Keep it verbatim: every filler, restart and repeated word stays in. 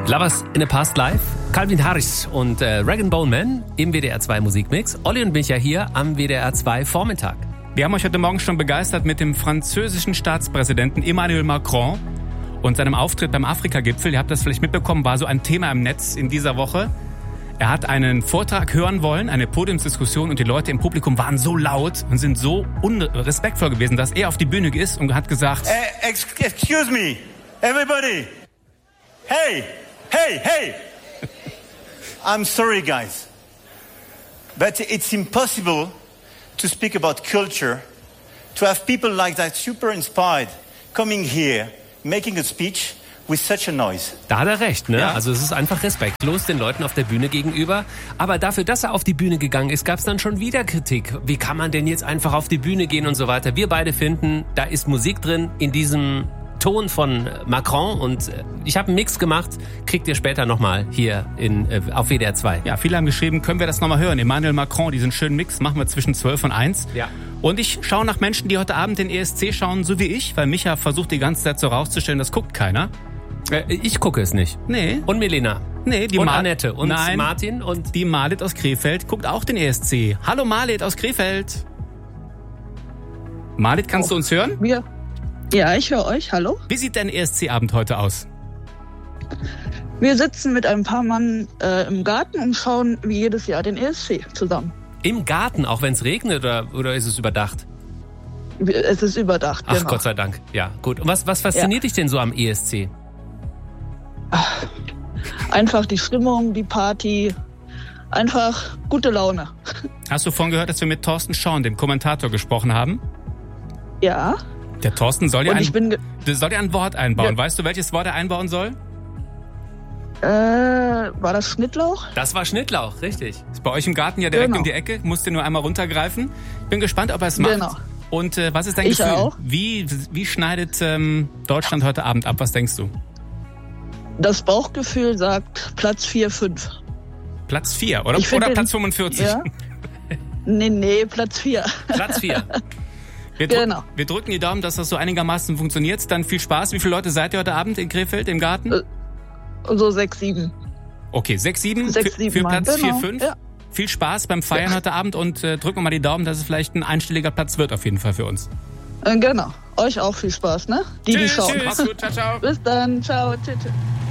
Lovers in a Past Life, Calvin Harris und äh, Rag and Bone Man im W D R zwei Musikmix. Olli und Micha hier am W D R zwei Vormittag. Wir haben euch heute Morgen schon begeistert mit dem französischen Staatspräsidenten Emmanuel Macron und seinem Auftritt beim Afrika-Gipfel. Ihr habt das vielleicht mitbekommen, war so ein Thema im Netz in dieser Woche. Er hat einen Vortrag hören wollen, eine Podiumsdiskussion, und die Leute im Publikum waren so laut und sind so unrespektvoll gewesen, dass er auf die Bühne ist und hat gesagt: uh, Excuse me, everybody. Hey, hey, hey. I'm sorry, guys. But it's impossible to speak about culture, to have people like that super inspired coming here, making a speech with such a noise. Da hat er recht, ne? Ja. Also es ist einfach respektlos den Leuten auf der Bühne gegenüber. Aber dafür, dass er auf die Bühne gegangen ist, gab es dann schon wieder Kritik. Wie kann man denn jetzt einfach auf die Bühne gehen und so weiter? Wir beide finden, da ist Musik drin in diesem Ton von Macron, und ich habe einen Mix gemacht, kriegt ihr später nochmal hier in, auf W D R zwei. Ja, viele haben geschrieben, können wir das nochmal hören? Emmanuel Macron, diesen schönen Mix, machen wir zwischen zwölf und eins. Ja. Und ich schaue nach Menschen, die heute Abend den E S C schauen, so wie ich, weil Micha versucht die ganze Zeit so rauszustellen, das guckt keiner. Ich gucke es nicht. Nee. Und Milena. Nee, die und Ma- Annette und Nein. Martin und Die Marlit aus Krefeld guckt auch den E S C. Hallo Marlit aus Krefeld. Marlit, kannst Oh. du uns hören? Wir. Ja, ich höre euch. Hallo. Wie sieht dein E S C-Abend heute aus? Wir sitzen mit ein paar Mann äh, im Garten und schauen wie jedes Jahr den E S C zusammen. im Garten, auch wenn es regnet, oder, oder ist es überdacht? Es ist überdacht, Ach, genau. Gott sei Dank. Ja, gut. Und was, was fasziniert Ja. dich denn so am E S C? Einfach die Stimmung, die Party, einfach gute Laune. Hast du vorhin gehört, dass wir mit Thorsten Schorn, dem Kommentator, gesprochen haben? Ja. Der Thorsten soll ja Und ein, ich bin ge- der soll ja ein Wort einbauen. Ja. Weißt du, welches Wort er einbauen soll? Äh, war das Schnittlauch? Das war Schnittlauch, richtig. Ist bei euch im Garten ja direkt Genau. um die Ecke. Musst du nur einmal runtergreifen. Bin gespannt, ob er es macht. Genau. Und äh, was ist dein Ich Gefühl? auch. Wie, wie schneidet ähm, Deutschland heute Abend ab? Was denkst du? Das Bauchgefühl sagt Platz vier, fünf. Platz vier oder, Ich find oder den- Platz fünfundvierzig? Ja? Nee, nee, Platz vier. Platz vier. Wir, drück, Genau. wir drücken die Daumen, dass das so einigermaßen funktioniert. Dann viel Spaß. Wie viele Leute seid ihr heute Abend in Krefeld im Garten? Äh, So sechs, sieben. Okay, sechs, sieben Sechs, für, sieben für Mann, Platz genau. vier, fünf. Ja. Viel Spaß beim Feiern heute Abend und äh, drücken wir mal die Daumen, dass es vielleicht ein einstelliger Platz wird auf jeden Fall für uns. Äh, Genau. Euch auch viel Spaß, ne? Die, die Tschüss, schauen. tschüss. Mach's gut, ciao, ciao. Bis dann. Ciao. Tschüss. tschüss.